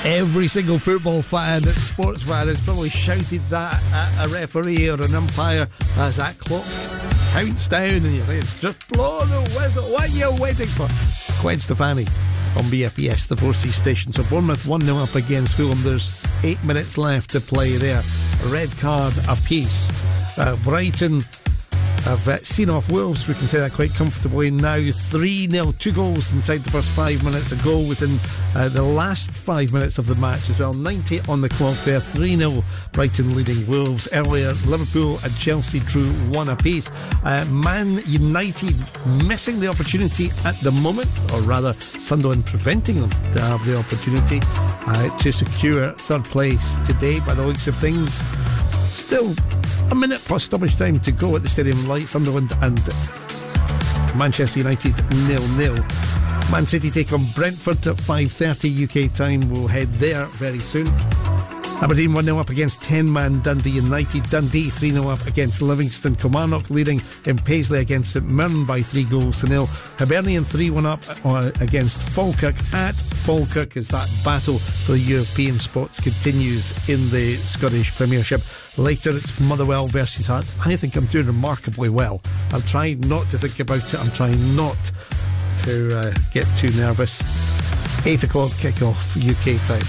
Every single football fan, sports fan, has probably shouted that at a referee or an umpire as that clock counts down and you're like, just blow the whistle. What are you waiting for? Gwen Stefani on BFBS, the 4C station. So Bournemouth 1-0 up against Fulham. There's 8 minutes left to play there. A red card apiece. Brighton have seen off Wolves, we can say that quite comfortably now. 3-0, 2 goals inside the first 5 minutes, a goal within the last 5 minutes of the match as well. 90 on the clock there. 3-0 Brighton leading Wolves. Earlier Liverpool and Chelsea drew 1 apiece. Man United missing the opportunity at the moment, or rather Sunderland preventing them to have the opportunity to secure third place today by the looks of things. Still a minute plus stoppage time to go at the Stadium Light. Sunderland and Manchester United 0-0. Man City take on Brentford at 5:30 UK time. We'll head there very soon. Aberdeen 1-0 up against 10-man Dundee United. Dundee 3-0 up against Livingston. Kilmarnock leading in Paisley against St Mirren by 3-0. Hibernian 3-1 up against Falkirk at Falkirk as that battle for the European spots continues in the Scottish Premiership. Later it's Motherwell versus Hearts. I think I'm doing remarkably well. I'm trying not to think about it. I'm trying not to get too nervous. 8 o'clock kickoff UK time.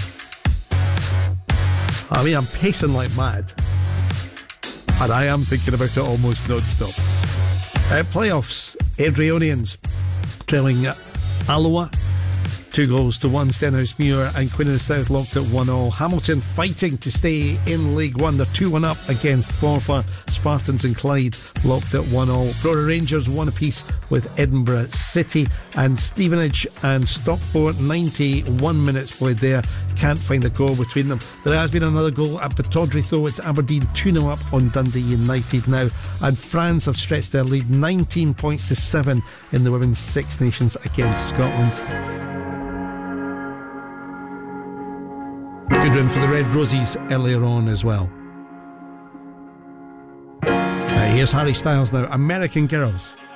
I mean, I'm pacing like mad, and I am thinking about it almost non-stop. Playoffs, Adrionians trailing Alloa 2-1. Stenhousemuir and Queen of the South locked at 1-1. Hamilton fighting to stay in League One. They're 2-1 up against Forfar. Spartans and Clyde locked at 1-1. Brora Rangers 1 apiece with Edinburgh City. And Stevenage and Stockport, 91 minutes played there. Can't find a goal between them. There has been another goal at Pittodrie though. It's Aberdeen 2-0 up on Dundee United now. And France have stretched their lead 19 points to 7 in the Women's Six Nations against Scotland. Good win for the Red Rosies earlier on as well. Here's Harry Styles now, American Girls.